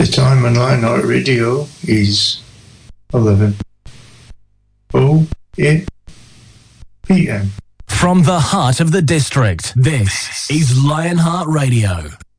The time on Lionheart Radio is 11:08 p.m. From the heart of the district, this is Lionheart Radio.